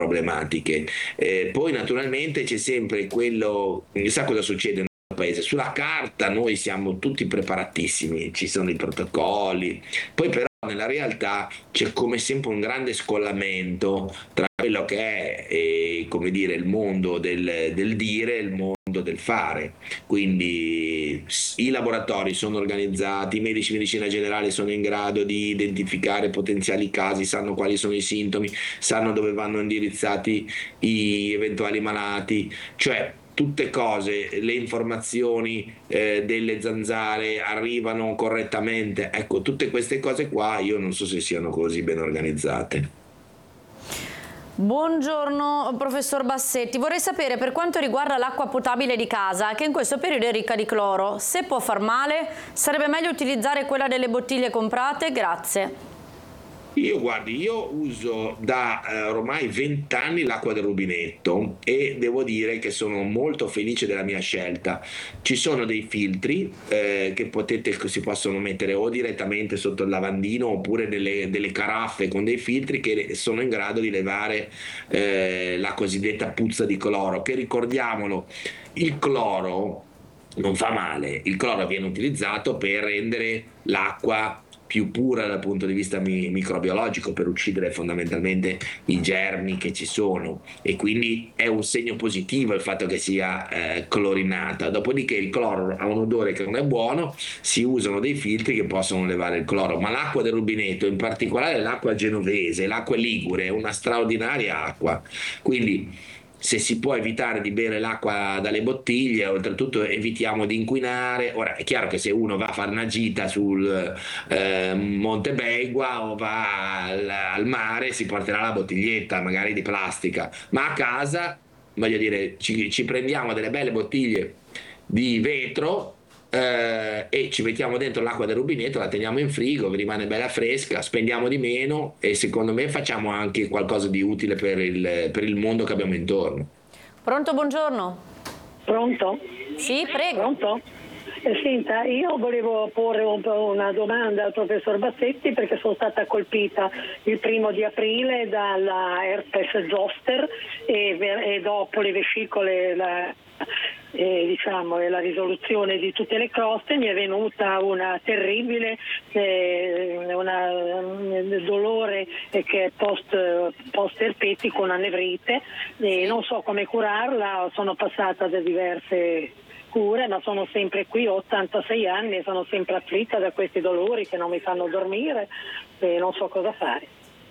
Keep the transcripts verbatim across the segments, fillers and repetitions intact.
problematiche. Eh, poi naturalmente c'è sempre quello, sa cosa succede nel nostro paese? Sulla carta noi siamo tutti preparatissimi, ci sono i protocolli, poi però nella realtà c'è come sempre un grande scollamento tra quello che è, eh, come dire, il mondo del, del dire e il mondo del fare. Quindi i laboratori sono organizzati, i medici di medicina generale sono in grado di identificare potenziali casi, sanno quali sono i sintomi, sanno dove vanno indirizzati gli eventuali malati, cioè tutte cose, le informazioni eh, delle zanzare arrivano correttamente, ecco, tutte queste cose qua io non so se siano così ben organizzate. Buongiorno professor Bassetti, vorrei sapere per quanto riguarda l'acqua potabile di casa, che in questo periodo è ricca di cloro, se può far male, sarebbe meglio utilizzare quella delle bottiglie comprate? Grazie. Io guardi, io uso da eh, ormai venti anni l'acqua del rubinetto e devo dire che sono molto felice della mia scelta. Ci sono dei filtri eh, che potete, si possono mettere o direttamente sotto il lavandino oppure delle, delle caraffe con dei filtri che sono in grado di levare eh, la cosiddetta puzza di cloro, che ricordiamolo, il cloro non fa male, il cloro viene utilizzato per rendere l'acqua più pura dal punto di vista mi- microbiologico, per uccidere fondamentalmente i germi che ci sono, e quindi è un segno positivo il fatto che sia eh, clorinata. Dopodiché il cloro ha un odore che non è buono, si usano dei filtri che possono levare il cloro, ma l'acqua del rubinetto, in particolare l'acqua genovese, l'acqua ligure, è una straordinaria acqua. Quindi se si può evitare di bere l'acqua dalle bottiglie, oltretutto evitiamo di inquinare. Ora è chiaro che se uno va a fare una gita sul eh, Monte Beigua o va al, al mare si porterà la bottiglietta magari di plastica, ma a casa, voglio dire, ci, ci prendiamo delle belle bottiglie di vetro eh, e ci mettiamo dentro l'acqua del rubinetto, la teniamo in frigo, vi rimane bella fresca, spendiamo di meno e secondo me facciamo anche qualcosa di utile per il, per il mondo che abbiamo intorno. Pronto, buongiorno. Pronto? Sì, prego. Pronto? Eh, senta, io volevo porre un po' una domanda al professor Bassetti perché sono stata colpita il primo di aprile dalla herpes zoster e, e dopo le vescicole, la, eh, diciamo, e la risoluzione di tutte le croste mi è venuta una terribile eh, una, un dolore eh, che è post, post erpetico, una nevrite, e non so come curarla, sono passata da diverse cure, ma sono sempre qui, ho ottantasei anni e sono sempre afflitta da questi dolori che non mi fanno dormire e non so cosa fare.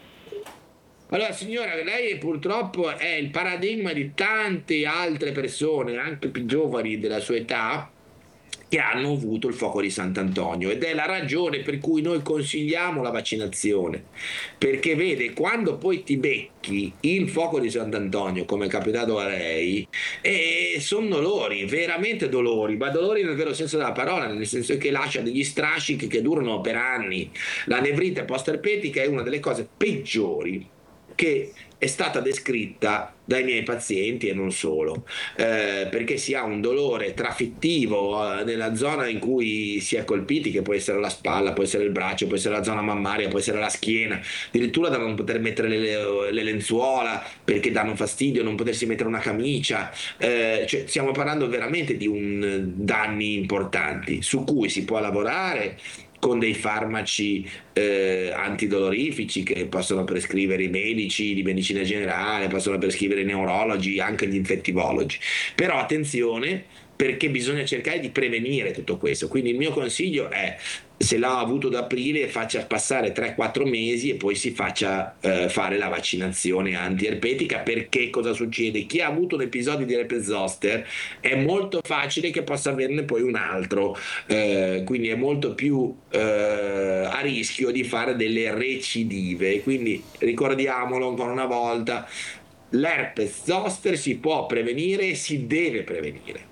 Allora signora, lei purtroppo è il paradigma di tante altre persone, anche più giovani della sua età, che hanno avuto il fuoco di Sant'Antonio, ed è la ragione per cui noi consigliamo la vaccinazione, perché vede, quando poi ti becchi il fuoco di Sant'Antonio, come è capitato a lei, e sono dolori, veramente dolori, ma dolori nel vero senso della parola, nel senso che lascia degli strascichi che durano per anni. La nevrite post-erpetica è una delle cose peggiori che è stata descritta dai miei pazienti e non solo, eh, perché si ha un dolore trafittivo eh, nella zona in cui si è colpiti, che può essere la spalla, può essere il braccio, può essere la zona mammaria, può essere la schiena, addirittura da non poter mettere le, le lenzuola perché danno fastidio, non potersi mettere una camicia, eh, cioè stiamo parlando veramente di un danni importanti su cui si può lavorare con dei farmaci eh, antidolorifici che possono prescrivere i medici di medicina generale, possono prescrivere i neurologi, anche gli infettivologi. Però attenzione, perché bisogna cercare di prevenire tutto questo. Quindi il mio consiglio è, se l'ha avuto ad aprile, faccia passare tre quattro mesi e poi si faccia eh, fare la vaccinazione antierpetica, perché cosa succede? Chi ha avuto un episodio di herpes zoster è molto facile che possa averne poi un altro, eh, quindi è molto più eh, a rischio di fare delle recidive. Quindi ricordiamolo ancora una volta, l'herpes zoster si può prevenire e si deve prevenire.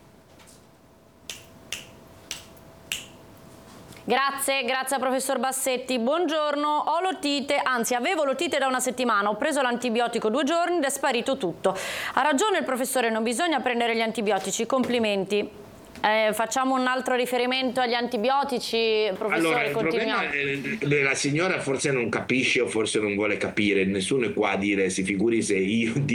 Grazie, grazie professor Bassetti. Buongiorno, ho l'otite, anzi avevo l'otite da una settimana, ho preso l'antibiotico due giorni ed è sparito tutto. Ha ragione il professore, non bisogna prendere gli antibiotici, complimenti. Eh, facciamo un altro riferimento agli antibiotici, professore, allora, il continuiamo. problema è, la signora forse non capisce o forse non vuole capire, nessuno è qua a dire, si figuri se io